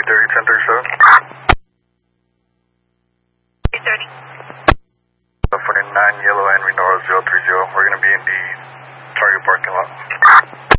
330, 1037. 330. 49 Yellow Henry North 030. We're going to be in the Target parking lot.